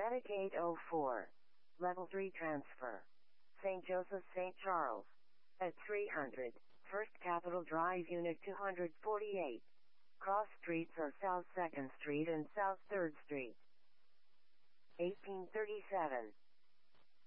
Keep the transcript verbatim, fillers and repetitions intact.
Medicaid oh four. Level three transfer. Saint Joseph Saint Charles. At three hundred, First Capitol Drive Unit two forty-eight. Cross streets are South second Street and South third Street. eighteen thirty-seven.